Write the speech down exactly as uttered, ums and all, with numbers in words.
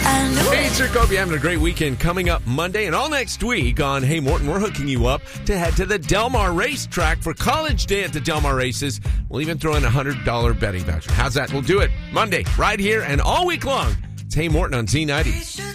I knew Hey, it. it's Rick. Hope you're having a great weekend. Coming up Monday and all next week on Hey Morton, we're hooking you up to head to the Del Mar racetrack for College Day at the Del Mar Races. We'll even throw in a one hundred dollars betting voucher. How's that? We'll do it Monday right here and all week long. It's Hey Morton on Z ninety.